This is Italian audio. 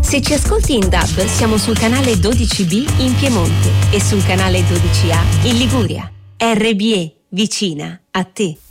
Se ci ascolti in DAB, siamo sul canale 12B in Piemonte e sul canale 12A in Liguria. RBE, vicina a te.